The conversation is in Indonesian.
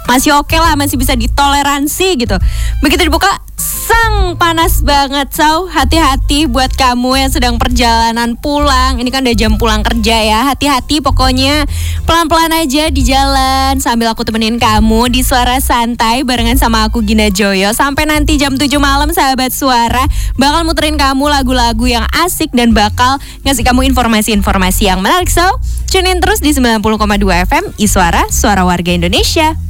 masih oke lah, masih bisa ditoleransi gitu. Begitu dibuka, panas banget. So, hati-hati buat kamu yang sedang perjalanan pulang. Ini kan udah jam pulang kerja ya. Hati-hati pokoknya, pelan-pelan aja di jalan sambil aku temenin kamu di Suara Santai barengan sama aku Gina Joyo. Sampai nanti jam 7 malam sahabat Suara bakal muterin kamu lagu-lagu yang asik dan bakal ngasih kamu informasi-informasi yang menarik. So, tune in terus di 90,2 FM Iswara, Suara Warga Indonesia.